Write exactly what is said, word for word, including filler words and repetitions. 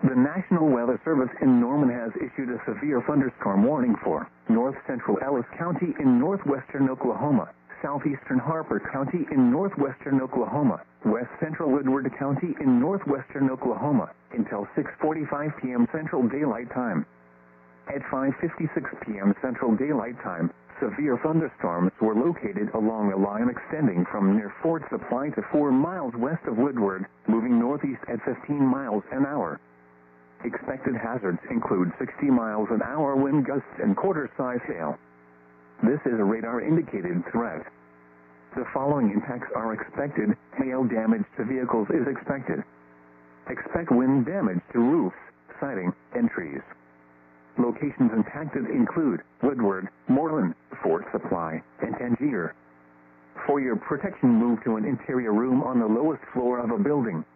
The National Weather Service in Norman has issued a severe thunderstorm warning for north central Ellis County in northwestern Oklahoma, southeastern Harper County in northwestern Oklahoma, west central Woodward County in northwestern Oklahoma, until six forty-five p m Central Daylight Time. At five fifty-six p m Central Daylight Time, severe thunderstorms were located along a line extending from near Fort Supply to four miles west of Woodward, moving northeast at fifteen miles an hour. Expected hazards include sixty miles an hour wind gusts and quarter-size hail. This is a radar-indicated threat. The following impacts are expected. Hail damage to vehicles is expected. Expect wind damage to roofs, siding, and trees. Locations impacted include Woodward, Moreland, Fort Supply, and Tangier. For your protection, move to an interior room on the lowest floor of a building.